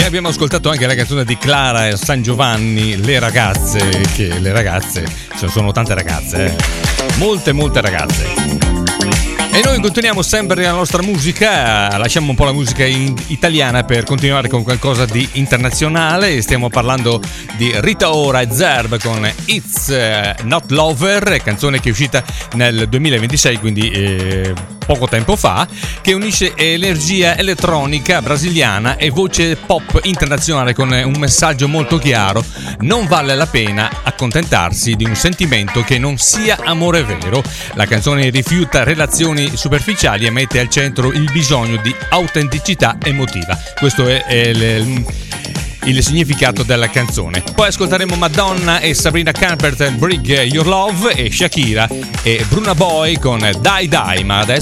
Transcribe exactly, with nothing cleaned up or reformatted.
abbiamo ascoltato anche la canzone di Clara e San Giovanni, Le ragazze, che le ragazze, ce ne sono tante ragazze, eh? molte molte ragazze. E noi continuiamo sempre la nostra musica, lasciamo un po' la musica in italiana per continuare con qualcosa di internazionale. Stiamo parlando di Rita Ora e Zerb con It's Not Lover, canzone che è uscita nel duemilaventisei, quindi eh, poco tempo fa, che unisce energia elettronica brasiliana e voce pop internazionale con un messaggio molto chiaro: non vale la pena accontentarsi di un sentimento che non sia amore vero. La canzone rifiuta relazioni superficiali e mette al centro il bisogno di autenticità emotiva. Questo è, è il, il significato della canzone. Poi ascolteremo Madonna e Sabrina Carpenter, Bring Your Love, e Shakira e Bruna Boy con Die Die, ma adesso